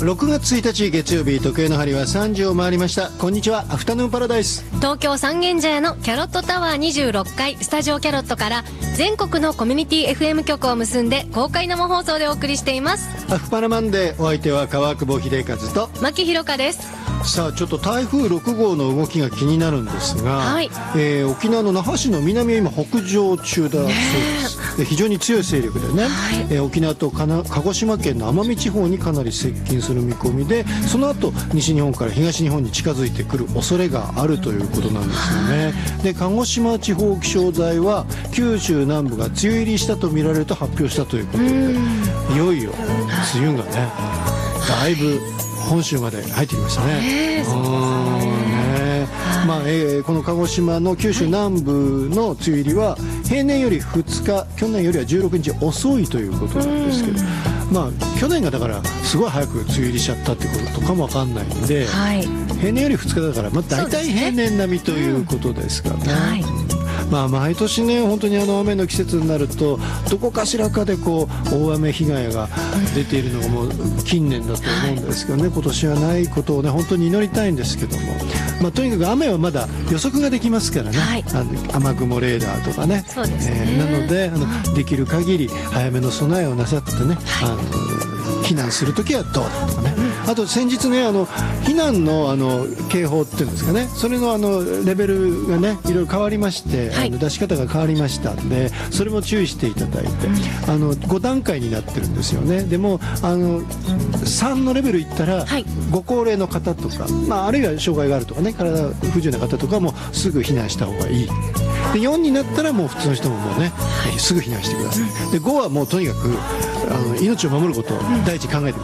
6月1日月曜日、時計の針は3時を回りました。こんにちは、アフタヌーンパラダイス。 東京三軒茶屋のキャロットタワー26階スタジオキャロットから全国のコミュニティ FM 局を結んで公開生放送でお送りしています。 アフパラマンデー、お相手は川久保秀和と牧ひろかです。 さあ、ちょっと台風6号の動きが気になるんですが、 はい、 沖縄の那覇市の南は今北上中だそうです。非常に強い勢力でね、はい、沖縄と鹿児島県の奄美地方にかなり接近する見込みで、その後西日本から東日本に近づいてくる恐れがあるということなんですよね。で、鹿児島地方気象台は九州南部が梅雨入りしたと見られると発表したということで、いよいよ梅雨がね、だいぶ本州まで入ってきましたね。まあこの鹿児島の九州南部の梅雨入りは平年より2日、去年よりは16日遅いということなんですけど、まあ去年がだからすごい早く梅雨入りしちゃったってこととかも分かんないんで、はい、平年より2日だから、まあ、大体平年並みということですからね。はい、まあ、毎年ね、本当に雨の季節になるとどこかしらかでこう大雨被害が出ているのがもう近年だと思うんですけどね、今年はないことをね本当に祈りたいんですけども、まあ、とにかく雨はまだ予測ができますからね、はい、雨雲レーダーとかね。 そうですね、 なのでできる限り早めの備えをなさってね、はい、避難するときはどうだとかね、あと先日ね、避難の警報っていうんですかね、それのレベルがねいろいろ変わりまして、はい、出し方が変わりましたんで、それも注意していただいて、5段階になってるんですよね。でも3のレベルいったら、はい、ご高齢の方とか、まあ、あるいは障害があるとかね、体不自由な方とかもすぐ避難した方がいい。で4になったらもう普通の人ももうね、すぐ避難してください。で5はもうとにかく命を守ることを第一考えてください。